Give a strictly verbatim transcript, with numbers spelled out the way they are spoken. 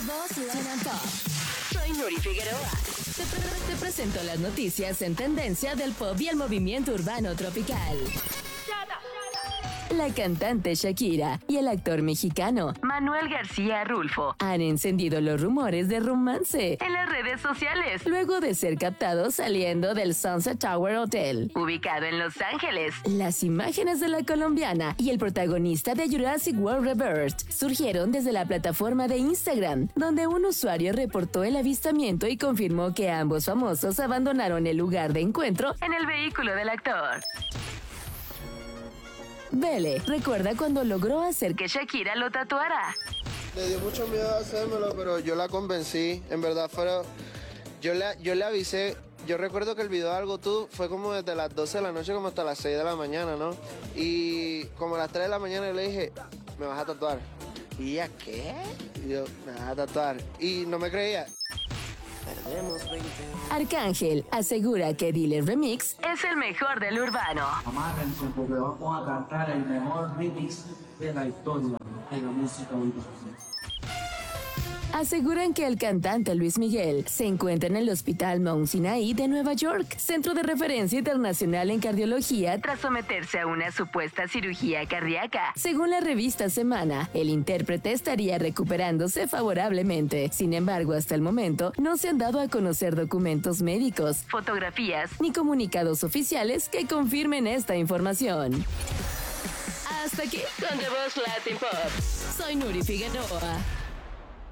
Voz Latin Pop. Soy Nuri Figueroa. Te, pre- te presento las noticias en tendencia del pop y el movimiento urbano tropical. La cantante Shakira y el actor mexicano Manuel García Rulfo han encendido los rumores de romance en las redes sociales luego de ser captados saliendo del Sunset Tower Hotel, ubicado en Los Ángeles. Las imágenes de la colombiana y el protagonista de Jurassic World Rebirth surgieron desde la plataforma de Instagram, donde un usuario reportó el avistamiento y confirmó que ambos famosos abandonaron el lugar de encuentro en el vehículo del actor. Belle recuerda cuando logró hacer que Shakira lo tatuara. Le dio mucho miedo hacérmelo, pero yo la convencí. En verdad, fueron, yo, le, yo le avisé. Yo recuerdo que el video de Algo Tú fue como desde las doce de la noche como hasta las seis de la mañana, ¿no? Y como a las tres de la mañana yo le dije, ¿me vas a tatuar? ¿Y ella qué? Y yo, me vas a tatuar. Y no me creía. Arcángel asegura que Dealer Remix es el mejor del urbano. Amárrense porque vamos a cantar el mejor remix de la historia de la música urbana. Aseguran que el cantante Luis Miguel se encuentra en el Hospital Mount Sinai de Nueva York, centro de referencia internacional en cardiología, tras someterse a una supuesta cirugía cardíaca. Según la revista Semana, el intérprete estaría recuperándose favorablemente. Sin embargo, hasta el momento no se han dado a conocer documentos médicos, fotografías ni comunicados oficiales que confirmen esta información. Hasta aquí con The Voz Latin Pop. Soy Nuri Figueroa.